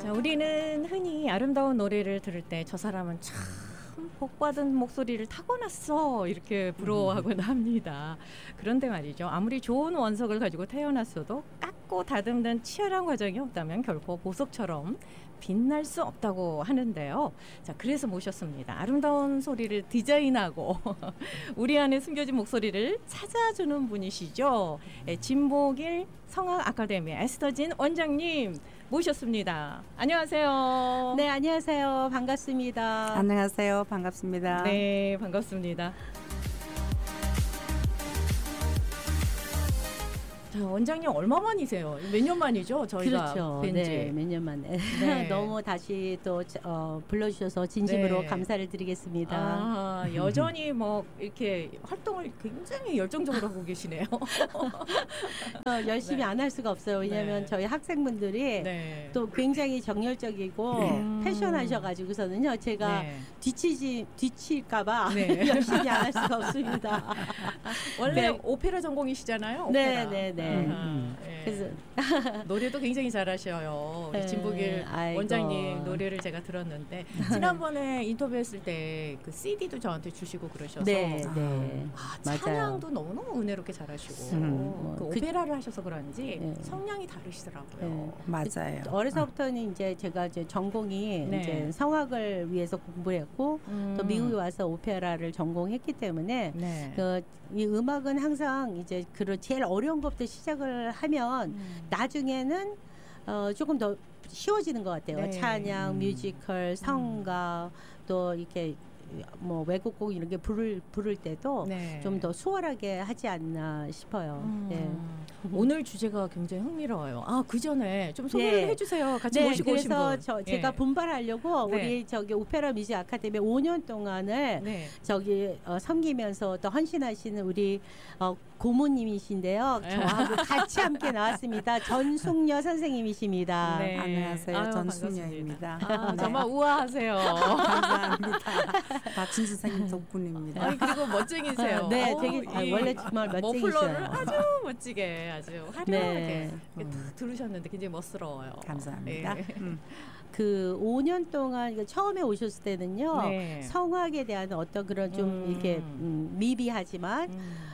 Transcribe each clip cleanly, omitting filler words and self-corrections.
우리는 흔히 아름다운 노래를 들을 때 저 사람은 참 복받은 목소리를 타고났어 이렇게 부러워하곤 합니다. 그런데 말이죠. 아무리 좋은 원석을 가지고 태어났어도 깎고 다듬는 치열한 과정이 없다면 결코 보석처럼 빛날 수 없다고 하는데요. 자, 그래서 모셨습니다. 아름다운 소리를 디자인하고 우리 안에 숨겨진 목소리를 찾아주는 분이시죠. 진복일 성악 아카데미 에스더진 원장님 모셨습니다. 안녕하세요. 네, 안녕하세요. 반갑습니다. 안녕하세요. 반갑습니다. 네, 반갑습니다. 자, 원장님 얼마 만이세요? 몇 년 만이죠? 저희가 그렇죠. 뵌지. 네, 몇 년 만에. 네. 너무 다시 또 불러주셔서 진심으로 네. 감사를 드리겠습니다. 아, 여전히 뭐 이렇게 활동을 굉장히 열정적으로 하고 계시네요. 열심히 네. 안 할 수가 없어요. 왜냐하면 네. 저희 학생분들이 네. 또 굉장히 정열적이고 패션하셔가지고서는요. 제가 네. 뒤칠까봐 네. 열심히 안 할 수가 없습니다. 원래 네. 오페라 전공이시잖아요. 네, 오페라. 네, 네. 네. 그래서 노래도 굉장히 잘하셔요. 우리 네, 진복일 아이고. 원장님 노래를 제가 들었는데 지난번에 인터뷰했을 때 그 CD도 저한테 주시고 그러셔서 네, 네. 맞아요. 찬양도 너무너무 은혜롭게 잘하시고 그 오페라를 하셔서 그런지 네. 성량이 다르시더라고요. 네. 맞아요. 어려서부터는 이제 제가 이제 전공이 네. 이제 성악을 위해서 공부했고 또 미국에 와서 오페라를 전공했기 때문에 네. 이 음악은 항상 이제 제일 어려운 것부터 시작을 하면 나중에는 조금 더 쉬워지는 것 같아요. 네. 찬양, 뮤지컬, 성가 또 이렇게 뭐 외국곡 이런 게 부를 때도 네. 좀 더 수월하게 하지 않나 싶어요. 네. 오늘 주제가 굉장히 흥미로워요. 아, 그 전에 좀 소개를 네. 해주세요. 같이 네, 모시고 오신 분. 그래서 제가 분발하려고 네. 우리 저기 오페라 뮤직 아카데미 5년 동안을 네. 저기 섬기면서 또 헌신하시는 우리 고모님이신데요. 네. 저하고 같이 함께 나왔습니다. 전숙녀 선생님이십니다. 네. 안녕하세요. 아유, 전숙녀입니다. 아, 네. 정말 우아하세요. 감사합니다. 박진 선생님 덕분입니다. 아니, 그리고 멋쟁이세요. 네, 어우, 되게 이 원래 정말 멋쟁이셔요. 머플러를 아주 멋지게 아주 화려하게 네. 이렇게 탁 들으셨는데 굉장히 멋스러워요. 감사합니다. 네. 그 5년 동안 처음에 오셨을 때는요. 네. 성악에 대한 어떤 그런 좀 이렇게 미비하지만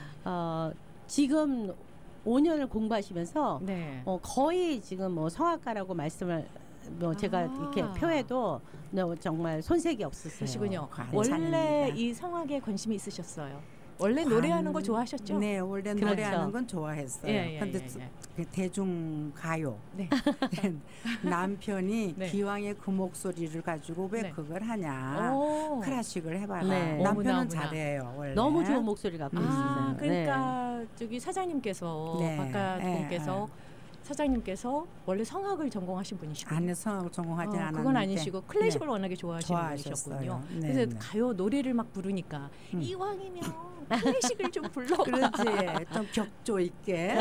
지금 5년을 공부하시면서 네. 거의 지금 뭐 성악가라고 말씀을 제가 이렇게 표해도 정말 손색이 없었어요. 그러시군요. 괜찮습니다. 원래 이 성악에 관심이 있으셨어요? 원래 노래하는 거 좋아하셨죠? 네, 원래 그렇죠. 노래하는 건 좋아했어요. 예, 근데 그 대중 가요. 네. 남편이 네. 기왕에 그 목소리를 가지고 왜 네. 그걸 하냐. 오. 클래식을 해봐라. 네. 남편은 어머나. 잘해요. 원래. 너무 좋은 목소리 갖고 아, 있어요. 그러니까 저기 사장님께서 네. 바깥분께서 사장님께서 원래 성악을 전공하신 분이시군요. 안에 성악을 전공하진 않았는데. 그건 아니시고 클래식을 네. 워낙에 좋아하시는 좋아하셨어요. 분이셨군요. 네, 그래서 네. 가요 노래를 막 부르니까 이왕이면 클래식을 좀 불러. 그렇지. 좀 격조 있게.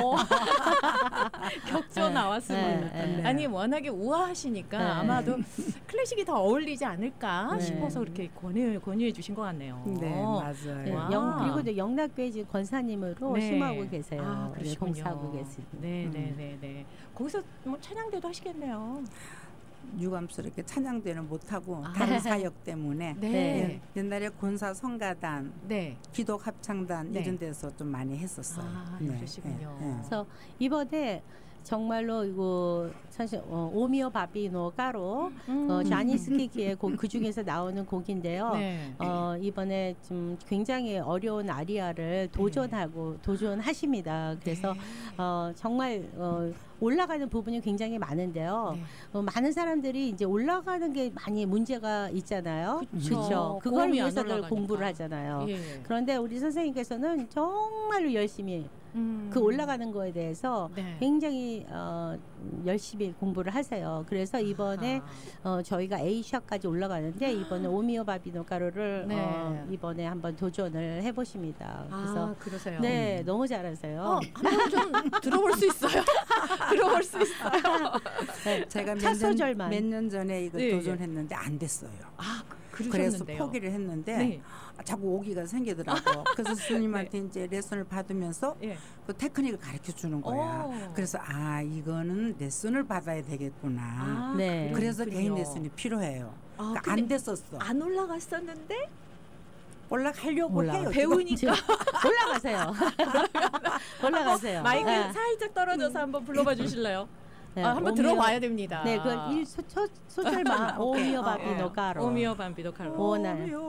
격조 나왔으면. 네. 아니 워낙에 우아하시니까 네. 아마도 클래식이 더 어울리지 않을까 네. 싶어서 그렇게 권유해 주신 것 같네요. 네, 맞아요. 네, 와. 그리고 이제 영락교회 지금 권사님으로 네. 심하고 계세요. 아, 네, 그러시군요. 봉사하고 계세요. 네. 거기서 뭐 찬양대도 하시겠네요. 유감스럽게 찬양대는 못하고 아. 다른 사역 때문에 네. 옛날에 권사 성가단, 네. 기독 합창단 네. 이런 데서 좀 많이 했었어요. 아, 네, 그러시군요. 그래서 이번에 정말로 이거 사실 오미오 바비노 까로 자니스키키의 곡 그 중에서 나오는 곡인데요. 네. 이번에 좀 굉장히 어려운 아리아를 도전하십니다. 그래서 네. 정말 올라가는 부분이 굉장히 많은데요. 네. 많은 사람들이 이제 올라가는 게 많이 문제가 있잖아요. 그쵸. 그렇죠. 그걸 고음이 안 위해서들 올라가니까. 공부를 하잖아요. 예. 그런데 우리 선생님께서는 정말로 열심히 그 올라가는 거에 대해서 네. 굉장히 열심히 공부를 하세요. 그래서 이번에 저희가 A샵까지 올라가는데 이번에 오미오 바비노 가루를 네. 이번에 한번 도전을 해보십니다. 그래서 그러세요. 네, 너무 잘하세요. 한번 좀 들어볼 수 있어요. 들어볼 수 있어요. 네, 제가 첫 소절만. 몇 년 전에 이거 네, 도전했는데 안 됐어요. 아, 그래서 그러셨는데요. 포기를 했는데 네. 자꾸 오기가 생기더라고. 그래서 스님한테 이제 레슨을 받으면서 예. 그 테크닉을 가르쳐 주는 거야. 오. 그래서 이거는 레슨을 받아야 되겠구나. 아, 네. 그래서 그렇군요. 개인 레슨이 필요해요. 아, 그러니까 근데 안 됐었어. 안 올라갔었는데 올라가려고 해요. 지금. 배우니까 올라가세요. 올라가세요. 마이크 네. 살짝 떨어져서 한번 불러봐 주실래요? 네, 한번 오미오- 들어봐야 됩니다. 네, 그 소절만 오미오 바비노 가로. 오미오 밤비도 칼로. 오날.